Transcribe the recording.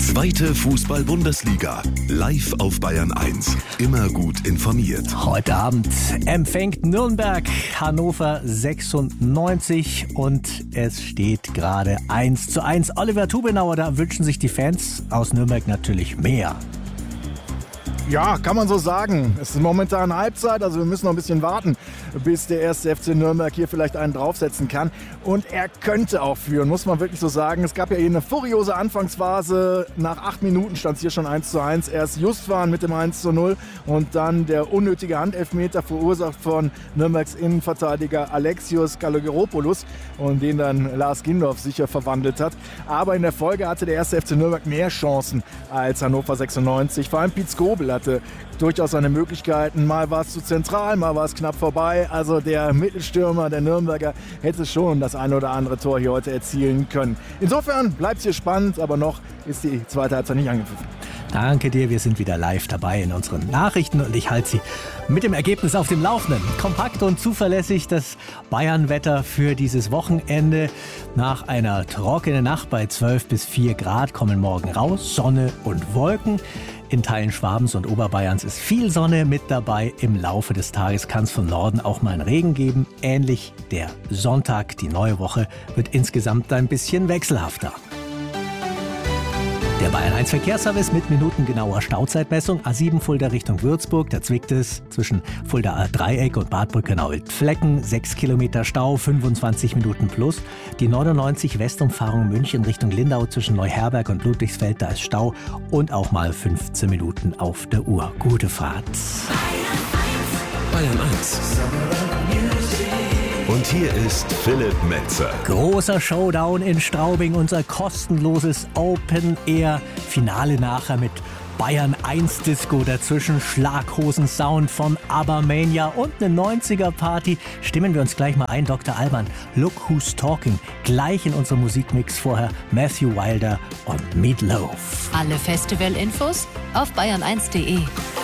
Zweite Fußball-Bundesliga. Live auf Bayern 1. Immer gut informiert. Heute Abend empfängt Nürnberg Hannover 96 und es steht gerade 1:1. Oliver Tubenauer, da wünschen sich die Fans aus Nürnberg natürlich mehr. Ja, kann man so sagen. Es ist momentan Halbzeit, also wir müssen noch ein bisschen warten, bis der erste FC Nürnberg hier vielleicht einen draufsetzen kann. Und er könnte auch führen, muss man wirklich so sagen. Es gab ja hier eine furiose Anfangsphase. Nach 8 Minuten stand es hier schon 1:1. Erst Justwan mit dem 1:0 und dann der unnötige Handelfmeter verursacht von Nürnbergs Innenverteidiger Alexios Kalogeropoulos und den dann Lars Gindorf sicher verwandelt hat. Aber in der Folge hatte der erste FC Nürnberg mehr Chancen als Hannover 96. Vor allem Piet Skobel hatte durchaus seine Möglichkeiten. Mal war es zu zentral, mal war es knapp vorbei. Also der Mittelstürmer, der Nürnberger, hätte schon das ein oder andere Tor hier heute erzielen können. Insofern bleibt es hier spannend, aber noch ist die zweite Halbzeit nicht angepfiffen. Danke dir, wir sind wieder live dabei in unseren Nachrichten und ich halte Sie mit dem Ergebnis auf dem Laufenden. Kompakt und zuverlässig das Bayern-Wetter für dieses Wochenende. Nach einer trockenen Nacht bei 12 bis 4 Grad kommen morgen raus Sonne und Wolken. In Teilen Schwabens und Oberbayerns ist viel Sonne mit dabei. Im Laufe des Tages kann es vom Norden auch mal einen Regen geben. Ähnlich der Sonntag, die neue Woche, wird insgesamt ein bisschen wechselhafter. Der Bayern 1 Verkehrsservice mit minutengenauer Stauzeitmessung. A7 Fulda Richtung Würzburg, da zwickt es zwischen Fulda Dreieck und Bad Brückenau-Flecken. 6 Kilometer Stau, 25 Minuten plus. Die 99 Westumfahrung München Richtung Lindau zwischen Neuherberg und Ludwigsfeld, da ist Stau und auch mal 15 Minuten auf der Uhr. Gute Fahrt. Bayern 1. Und hier ist Philipp Metzer. Großer Showdown in Straubing, unser kostenloses Open-Air-Finale nachher mit Bayern 1 Disco, dazwischen Schlaghosen-Sound von ABBA-Mania und eine 90er-Party. Stimmen wir uns gleich mal ein, Dr. Alban, Look Who's Talking, gleich in unserem Musikmix vorher Matthew Wilder und Meat Loaf. Alle Festival-Infos auf bayern1.de.